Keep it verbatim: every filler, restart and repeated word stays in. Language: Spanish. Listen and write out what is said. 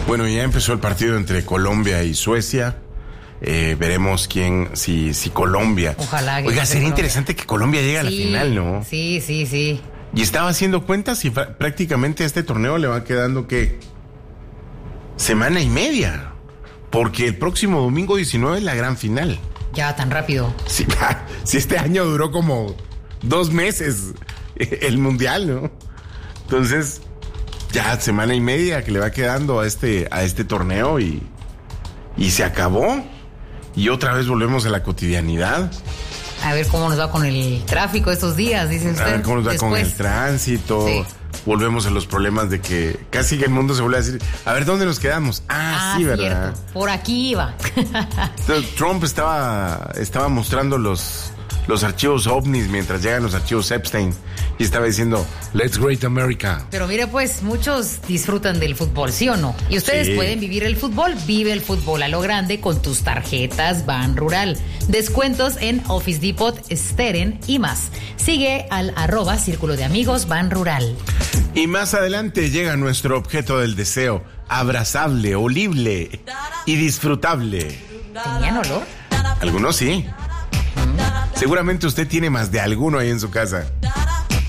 Bueno, ya empezó el partido entre Colombia y Suecia. Eh, veremos quién, si, si Colombia. Ojalá que Oiga, sería Colombia. interesante que Colombia llegue a la Sí, final, ¿no? Sí, sí, sí. Y estaba haciendo cuentas y fra- prácticamente a este torneo le va quedando que semana y media. Porque el próximo domingo diecinueve es la gran final. Ya tan rápido. Si, si este año duró como dos meses el mundial, ¿no? Entonces, ya semana y media que le va quedando a este, a este torneo y, y se acabó. Y otra vez volvemos a la cotidianidad. A ver cómo nos va con el tráfico estos días, dice usted. A ver cómo nos va Después. con el tránsito. Sí. Volvemos a los problemas de que casi que el mundo se vuelve a decir, a ver, ¿dónde nos quedamos? Ah, Ah, sí, ¿verdad? cierto. Por aquí iba. Entonces, Trump estaba, estaba mostrando los, los archivos ovnis mientras llegan los archivos Epstein y estaba diciendo, Let's Great America. Pero mire, pues, muchos disfrutan del fútbol, ¿sí o no? Y ustedes Sí. pueden vivir el fútbol. Vive el fútbol a lo grande con tus tarjetas Ban Rural. Descuentos en Office Depot, Steren y más. Sigue al arroba Círculo de Amigos Ban Rural. Y más adelante llega nuestro objeto del deseo, abrazable, olible y disfrutable. ¿Tenían olor? Algunos sí. Seguramente usted tiene más de alguno ahí en su casa.